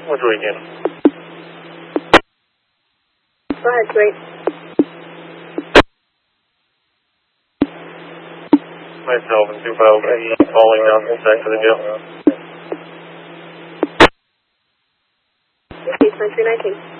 What's the weekend? Go ahead, sweet. Myself and 258 falling down the stack for the jail. Okay, 2319.